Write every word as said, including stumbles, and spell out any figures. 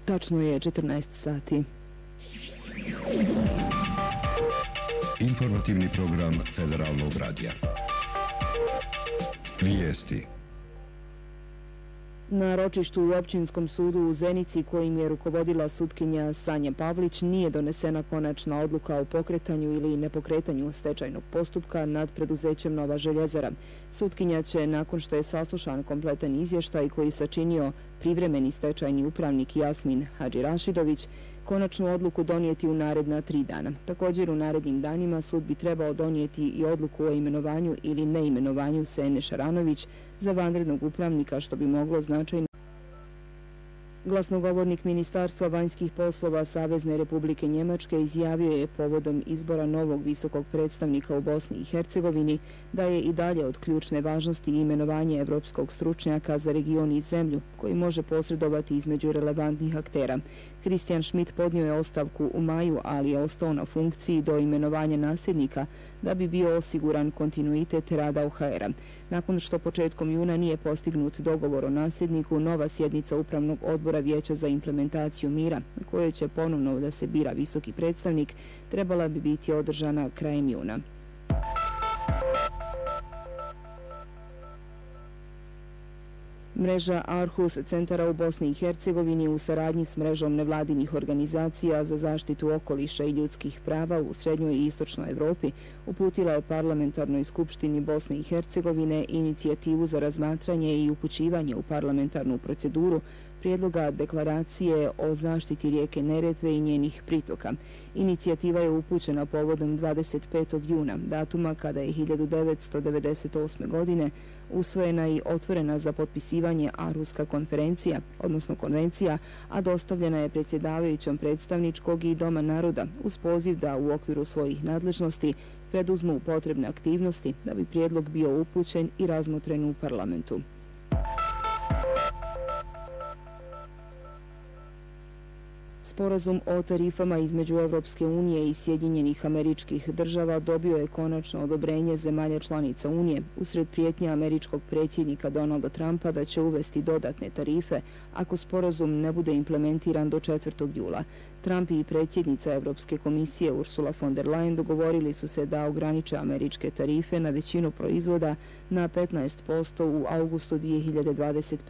Tačno je četrnaest sati. Informativni program Federalnog radija. Vijesti. Na ročištu u Općinskom sudu u Zenici, kojim je rukovodila sutkinja Sanja Pavlić, nije donesena konačna odluka o pokretanju ili nepokretanju stečajnog postupka nad preduzećem Nova željezara. Sutkinja će, nakon što je saslušan kompletan izvještaj koji sačinio privremeni stečajni upravnik Jasmin Hadžirašidović, konačnu odluku donijeti u naredna tri dana. Također u narednim danima sud bi trebao donijeti i odluku o imenovanju ili neimenovanju Sene Šaranović za vanrednog upravnika, što bi moglo značajno. Glasnogovornik Ministarstva vanjskih poslova Savezne Republike Njemačke izjavio je povodom izbora novog visokog predstavnika u Bosni i Hercegovini da je i dalje od ključne važnosti imenovanje evropskog stručnjaka za region i zemlju koji može posredovati između relevantnih aktera. Christian Schmidt podnio je ostavku u maju, ali je ostao na funkciji do imenovanja nasljednika da bi bio osiguran kontinuitet rada O H R-a. Nakon što početkom juna nije postignut dogovor o nasljedniku, nova sjednica Upravnog odbora Vijeća za implementaciju mira, na kojoj će ponovno da se bira visoki predstavnik, trebala bi biti održana krajem juna. Mreža Arhus centara u Bosni i Hercegovini u saradnji s mrežom nevladinih organizacija za zaštitu okoliša i ljudskih prava u srednjoj i istočnoj Evropi uputila je Parlamentarnoj skupštini Bosne i Hercegovine inicijativu za razmatranje i upućivanje u parlamentarnu proceduru prijedloga deklaracije o zaštiti rijeke Neretve i njenih pritoka. Inicijativa je upućena povodom dvadeset petog juna, datuma kada je hiljadu devetsto devedeset osme. godine usvojena i otvorena za potpisivanje Arhuska konferencija, odnosno konvencija, a dostavljena je predsjedavajućom predstavničkog i Doma naroda uz poziv da u okviru svojih nadležnosti preduzmu potrebne aktivnosti da bi prijedlog bio upućen i razmotren u parlamentu. Sporazum o tarifama između Evropske unije i Sjedinjenih Američkih Država dobio je konačno odobrenje zemalja članica Unije usred prijetnje američkog predsjednika Donalda Trumpa da će uvesti dodatne tarife ako sporazum ne bude implementiran do četvrtog jula. Trump i predsjednica Evropske komisije Ursula von der Leyen dogovorili su se da ograniče američke tarife na većinu proizvoda na petnaest posto u avgustu dvije hiljade dvadeset pete.